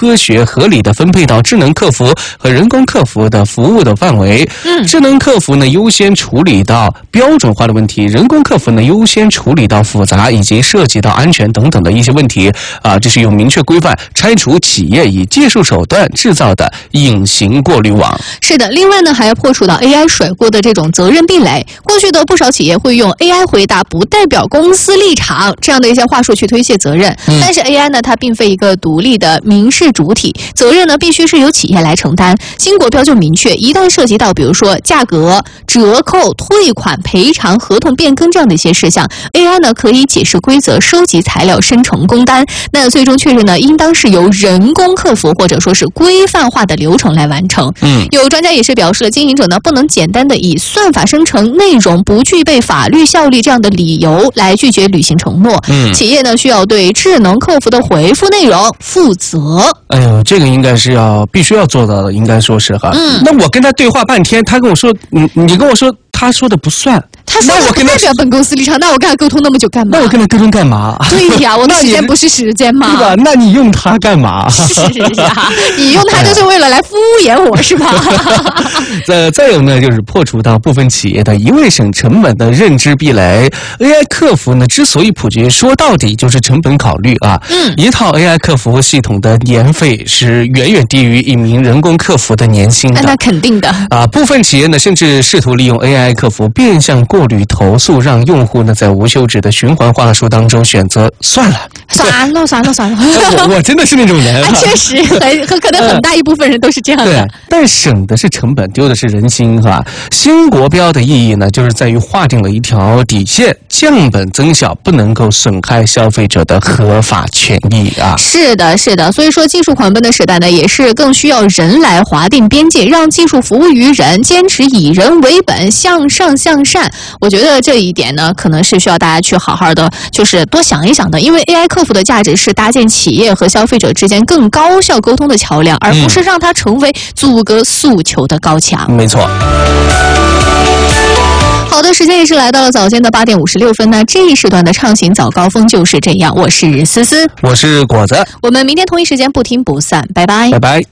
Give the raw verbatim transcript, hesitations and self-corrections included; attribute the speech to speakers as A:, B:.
A: 科学合理的分配到智能客服和人工客服的服务的范围。
B: 嗯，
A: 智能客服呢优先处理到标准化的问题，人工客服呢优先处理到复杂以及涉及到安全等等的一些问题啊，这是有明确规范，拆除企业以技术手段制造的隐形过滤网。
B: 是的，另外呢，还要破除到 A I 甩锅的这种责任壁垒。过去的不少企业会用 A I 回答不代表公司立场这样的一些话术去推卸责任，嗯、但是 A I 呢，它并非一个独立的民事主体，责任呢必须是由企业来承担。新国标就明确，一旦涉及到比如说价格、折扣、退款、赔偿、合同变更这样的一些事项 ，A I 呢可以解释规则、收集材料、生成工单。那最终确认呢，应当是由人工客服或者说是规范化的流程来完成。
A: 嗯，
B: 有专家也是表示了，经营者呢不能简单的以算法生成内容不具备法律效力这样的理由来拒绝履行承诺。
A: 嗯，
B: 企业呢需要对智能客服的回复内容负责。
A: 哎呦，这个应该是要必须要做到的，应该说是哈。
B: 嗯，
A: 那我跟他对话半天，他跟我说，你你跟我说他说的不算。
B: 他说的不代表本公司立场，那我跟他沟通那么久干嘛？
A: 那我跟他沟通干嘛？
B: 对呀，我的时间不是时间嘛，
A: 对吧？那你用它干嘛？
B: 是呀，你用它就是为了来敷衍我是吧？
A: 再再有呢，就是破除到部分企业的一味省成本的认知壁垒。A I 客服呢，之所以普及，说到底就是成本考虑啊。
B: 嗯，
A: 一套 A I 客服系统的年费是远远低于一名人工客服的年薪的。
B: 那肯定的
A: 啊，部分企业呢，甚至试图利用 A I 客服变相过滤投诉，让用户呢在无休止的循环话术当中选择算了，
B: 算了，算了，算了。
A: 我我真的是那种人，
B: 啊、确实很很可能很大一部分人都是这样的。
A: 对，但省的是成本，丢的是人心，哈。新国标的意义呢，就是在于划定了一条底线，降本增效，不能够损害消费者的合法权益啊。
B: 是的，是的，所以说技术狂奔的时代呢，也是更需要人来划定边界，让技术服务于人，坚持以人为本，向上向善。我觉得这一点呢，可能是需要大家去好好的，就是多想一想的。因为 A I 客服的价值是搭建企业和消费者之间更高效沟通的桥梁，而不是让它成为阻隔诉求的高墙。
A: 嗯、没错。
B: 好的，时间也是来到了早间的八点五十六分呢。这一时段的畅行早高峰就是这样。我是思思，
A: 我是果子，
B: 我们明天同一时间不听不散，拜拜，
A: 拜拜。